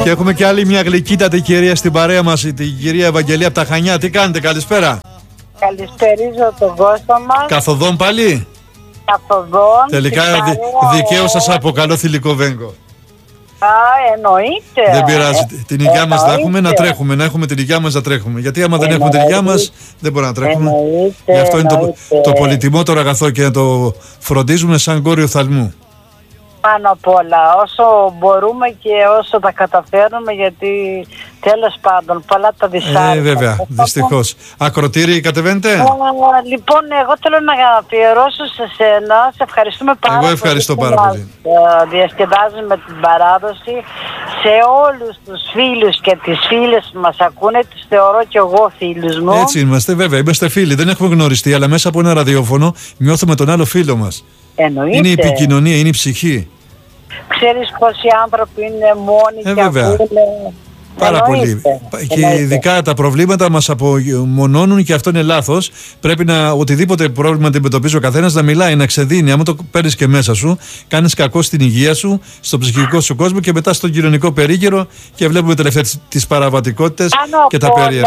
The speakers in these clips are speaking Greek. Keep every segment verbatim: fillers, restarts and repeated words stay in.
Και έχουμε και άλλη μια γλυκύτατη κυρία στην παρέα μας, την κυρία Ευαγγελία από τα Χανιά. Τι κάνετε, καλησπέρα. Καλησπέριζω τον Κώστα μας. Καθοδόν πάλι. Καθοδόν. Τελικά δι, δικαίως σας αποκαλώ θηλυκό βέγκο. Α, εννοείται. Δεν πειράζει. Ε, την υγειά μας να έχουμε να τρέχουμε. Να έχουμε την υγειά μας να τρέχουμε. Γιατί άμα δεν έχουμε την υγειά μας δεν μπορούμε να τρέχουμε. Εννοείται, Γι' αυτό είναι το, εννοείται. το πολυτιμότερο αγαθό και να το φροντίζουμε σαν κόριο θαλμού. Πάνω απ' όλα, όσο μπορούμε και όσο τα καταφέρνουμε, γιατί τέλος πάντων πολλά τα δυσάρεστα. Ε, βέβαια, δυστυχώς. Ακροτήρι κατεβαίνετε. Ε, λοιπόν, εγώ θέλω να αφιερώσω σε σένα. Σε ευχαριστούμε πάρα πολύ. Εγώ ευχαριστώ πολύ πάρα που πολύ. μας, ε, διασκεδάζουμε την παράδοση. Σε όλους τους φίλους και τις φίλες που μας ακούνε, τους θεωρώ και εγώ φίλους μου. Έτσι είμαστε, βέβαια, είμαστε φίλοι. Δεν έχουμε γνωριστεί, αλλά μέσα από ένα ραδιόφωνο νιώθουμε τον άλλο φίλο μας. Εννοείται. Είναι η επικοινωνία, είναι η ψυχή. Ξέρεις πόσοι άνθρωποι είναι μόνοι Ε, και βέβαια. ακούνε. Πάρα Εννοείται. πολύ. Και Εννοείται. ειδικά τα προβλήματα μας απομονώνουν και αυτό είναι λάθος. Πρέπει να οτιδήποτε πρόβλημα αντιμετωπίζει ο καθένας να μιλάει, να ξεδίνει. Άμα το παίρνεις και μέσα σου, κάνεις κακό στην υγεία σου, στο ψυχικό σου κόσμο και μετά στον κοινωνικό περίγυρο και βλέπουμε τελευταία τις, τις παραβατικότητες Πάνω και απ' τα όλα, περίεργα.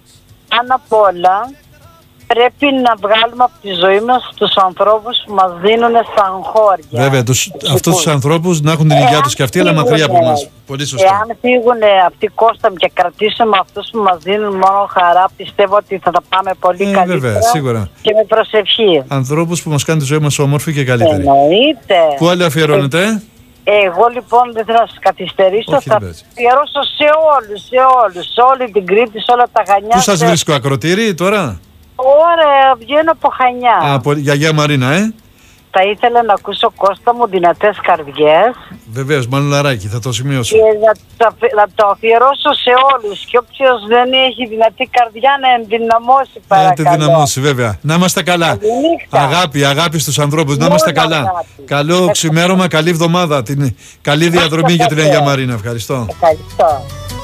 Πάνω απ' όλα, πρέπει να βγάλουμε από τη ζωή μας τους ανθρώπους που μας δίνουν στα αγχώρια. Βέβαια, τους, αυτούς τους ανθρώπους να έχουν την υγεία τους και αυτοί, αλλά μακριά από εμάς. Πολύ σωστά. Εάν φύγουν αυτοί, Κώστα μου, και κρατήσουμε αυτούς που μας δίνουν μόνο χαρά, πιστεύω ότι θα τα πάμε πολύ Ε, καλύτερα. βέβαια, σίγουρα. Και με προσευχή. Ανθρώπους που μας κάνουν τη ζωή μας όμορφη και καλύτερη. Εννοείται. Πού άλλοι αφιερώνετε? Εγώ λοιπόν δεν θέλω να σας καθυστερήσω. Όχι, θα δεν πειράζει. αφιερώσω σε όλους, σε όλους, σε όλη την Κρήτη, σε όλα τα Χανιά. Πού σας σε- βρίσκω, Ακροτήρι τώρα? Ωραία, βγαίνω από Χανιά. Α, από Γιαγιά Μαρίνα, ε. Θα ήθελα να ακούσω, Κώστα μου, δυνατές καρδιές Βεβαίως, μαλλοναράκι, θα το σημειώσω. και να, το αφι- να το αφιερώσω σε όλους. Και όποιος δεν έχει δυνατή καρδιά να ενδυναμώσει, Να παρακαλώ. τη δυναμώσει, βέβαια. Να είμαστε καλά. Καληνύχτα. Αγάπη, αγάπη στους ανθρώπους. Να Μόνο είμαστε καλά. αγάπη. Καλό Ευχαριστώ. ξημέρωμα, καλή εβδομάδα. Την... Καλή διαδρομή για την Αγία Μαρίνα. Ευχαριστώ. Ευχαριστώ.